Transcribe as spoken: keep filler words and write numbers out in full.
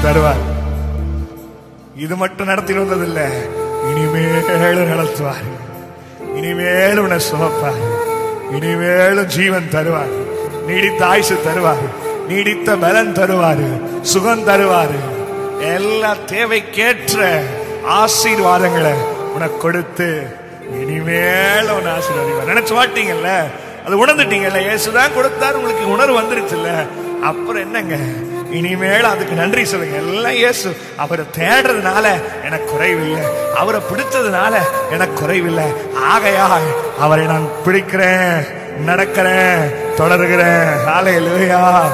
தருவார். இது மட்டும் நடத்தி வந்ததில்ல, இனிமேலும் நடத்துவார். இனிமேலும் உன்னை சுமப்பார். இனிமேலும் ஜீவன் தருவார். நீடித்த ஆயுசு தருவார். நீடித்த பலன் தருவார். சுகம் தருவார். எல்லா தேவைக்கேற்ற ஆசீர்வாதங்களை உனக்கு கொடுத்து இனிமேலும் உன்னை ஆசீர்வாதிப்பார். நினைச்சு மாட்டீங்கல்ல, அது உணர்ந்துட்டீங்கல்ல, இயேசுதான் கொடுத்தாரு, உங்களுக்கு உணர்வு வந்துருச்சுல்ல. அப்புறம் என்னங்க, இனிமேல் அதுக்கு நன்றி சொல்லுங்க. எல்லாம் இயேசு. அவரை தேடுறதுனால எனக்கு குறைவில்லை, அவரை பிடிச்சதுனால எனக்கு குறைவில்லை. ஆகையா அவரை நான் பிடிக்கிறேன், நடக்கிறேன், தொடர்கிறேன். ஹல்லேலூயா.